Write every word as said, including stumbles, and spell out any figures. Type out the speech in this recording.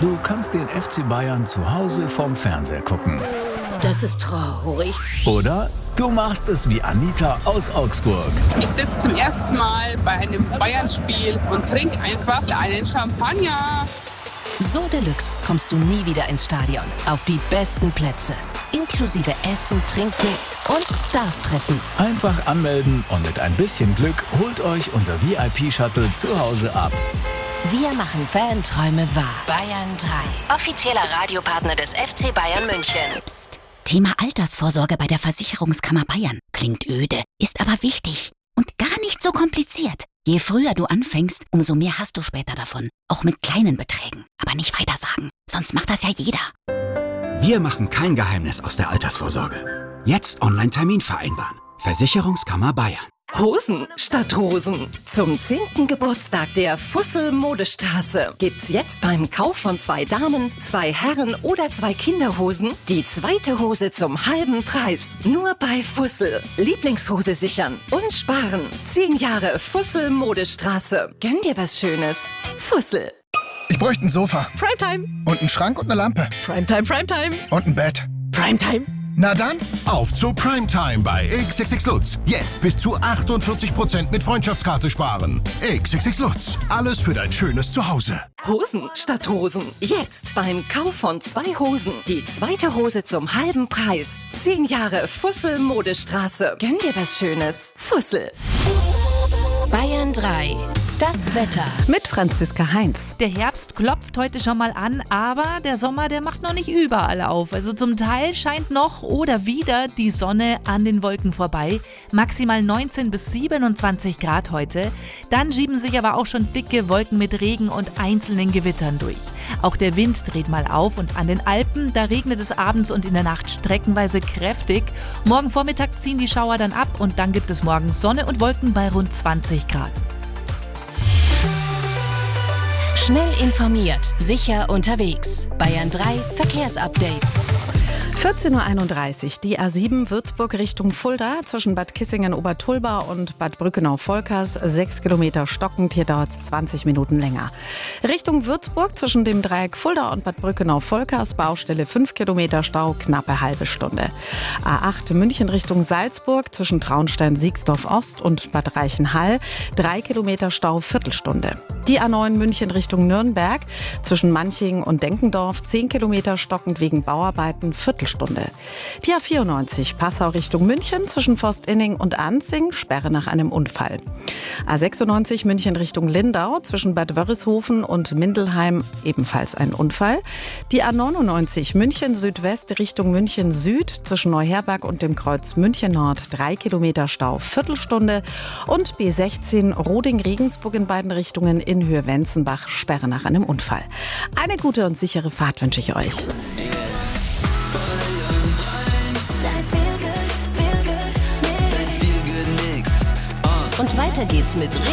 Du kannst den F C Bayern zu Hause vom Fernseher gucken. Das ist traurig. Oder du machst es wie Anita aus Augsburg. Ich sitze zum ersten Mal bei einem Bayern-Spiel und trinke einfach einen Champagner. So Deluxe kommst du nie wieder ins Stadion. Auf die besten Plätze. Inklusive Essen, Trinken und Stars treffen. Einfach anmelden und mit ein bisschen Glück holt euch unser V I P-Shuttle zu Hause ab. Wir machen Fanträume wahr. Bayern drei. Offizieller Radiopartner des F C Bayern München. Psst. Thema Altersvorsorge bei der Versicherungskammer Bayern. Klingt öde, ist aber wichtig. Und gar nicht so kompliziert. Je früher du anfängst, umso mehr hast du später davon. Auch mit kleinen Beträgen. Aber nicht weitersagen, sonst macht das ja jeder. Wir machen kein Geheimnis aus der Altersvorsorge. Jetzt Online-Termin vereinbaren. Versicherungskammer Bayern. Hosen statt Rosen. Zum zehnten Geburtstag der Fussel Modestraße gibt's jetzt beim Kauf von zwei Damen, zwei Herren oder zwei Kinderhosen die zweite Hose zum halben Preis. Nur bei Fussel. Lieblingshose sichern und sparen. Zehn Jahre Fussel Modestraße. Gönn dir was Schönes. Fussel. Ich bräuchte ein Sofa. Primetime. Und einen Schrank und eine Lampe. Primetime, Primetime. Und ein Bett. Primetime. Na dann, auf zu Primetime bei X X X Lutz. Jetzt bis zu achtundvierzig Prozent mit Freundschaftskarte sparen. X X X Lutz. Alles für dein schönes Zuhause. Hosen statt Rosen. Jetzt beim Kauf von zwei Hosen die zweite Hose zum halben Preis. Zehn Jahre Fussel Modestraße. Gönn dir was Schönes. Fussel. Bayern drei. Das Wetter. Mit Franziska Heinz. Der Herbst klopft heute schon mal an, aber der Sommer, der macht noch nicht überall auf. Also zum Teil scheint noch oder wieder die Sonne an den Wolken vorbei. Maximal neunzehn bis siebenundzwanzig Grad heute. Dann schieben sich aber auch schon dicke Wolken mit Regen und einzelnen Gewittern durch. Auch der Wind dreht mal auf und an den Alpen, da regnet es abends und in der Nacht streckenweise kräftig. Morgen Vormittag ziehen die Schauer dann ab und dann gibt es morgen Sonne und Wolken bei rund zwanzig Grad. Schnell informiert, sicher unterwegs. Bayern drei Verkehrsupdate. vierzehn Uhr einunddreißig, die A sieben Würzburg Richtung Fulda zwischen Bad Kissingen-Obertulba und Bad Brückenau-Volkers, sechs Kilometer stockend, hier dauert es zwanzig Minuten länger. Richtung Würzburg zwischen dem Dreieck Fulda und Bad Brückenau-Volkers, Baustelle fünf Kilometer Stau, knappe halbe Stunde. A acht München Richtung Salzburg zwischen Traunstein-Siegsdorf-Ost und Bad Reichenhall, drei Kilometer Stau, Viertelstunde. Die A neun München Richtung Nürnberg zwischen Manching und Denkendorf, zehn Kilometer stockend wegen Bauarbeiten, Viertelstunde. Die A vierundneunzig Passau Richtung München zwischen Forstinning und Anzing, Sperre nach einem Unfall. A sechsundneunzig München Richtung Lindau zwischen Bad Wörishofen und Mindelheim, ebenfalls ein Unfall. Die A neunundneunzig München Südwest Richtung München Süd zwischen Neuherberg und dem Kreuz München Nord, drei Kilometer Stau, Viertelstunde. Und B sechzehn Roding-Regensburg in beiden Richtungen in Höhe Wenzenbach, Sperre nach einem Unfall. Eine gute und sichere Fahrt wünsche ich euch. Und weiter geht's mit